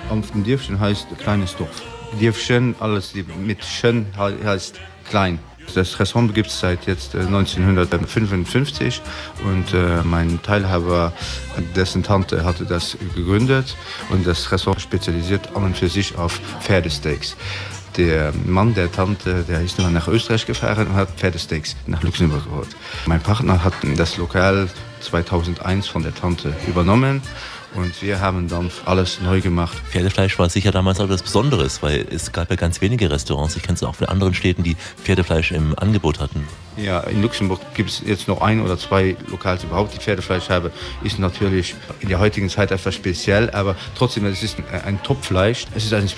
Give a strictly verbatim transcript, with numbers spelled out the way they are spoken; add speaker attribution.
Speaker 1: Und ein Dörfchen heißt kleines Dorf. Dörfchen, alles mit schön heißt klein. Das Restaurant gibt es seit jetzt neunzehnhundertfünfundfünfzig und äh, mein Teilhaber, dessen Tante, hatte das gegründet und das Restaurant spezialisiert an und für sich auf Pferdesteaks. Der Mann der Tante, der ist immer nach Österreich gefahren und hat Pferdesteaks nach Luxemburg geholt. Mein Partner hat das Lokal zweitausendeins von der Tante übernommen. Und wir haben dann alles neu gemacht.
Speaker 2: Pferdefleisch war sicher damals auch etwas Besonderes, weil es gab ja ganz wenige Restaurants. Ich kenne es auch von anderen Städten, die Pferdefleisch im Angebot hatten.
Speaker 1: Ja, in Luxemburg gibt es jetzt noch ein oder zwei Lokals überhaupt, die Pferdefleisch haben. Ist natürlich in der heutigen Zeit etwas speziell, aber trotzdem, es ist ein Topfleisch. Es ist ein